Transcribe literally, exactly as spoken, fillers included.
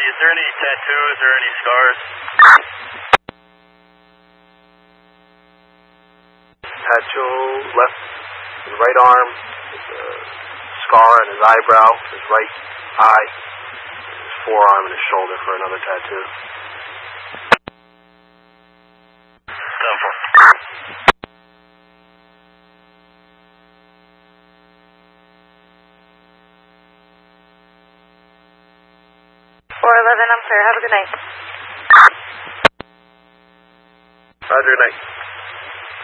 twenty, is there any tattoos or any scars? Tattoo, left, his right arm, his uh, scar on his eyebrow, his right eye, his forearm and his shoulder for another tattoo. Simple. four eleven, I'm clear. Have a good night. Roger, good night.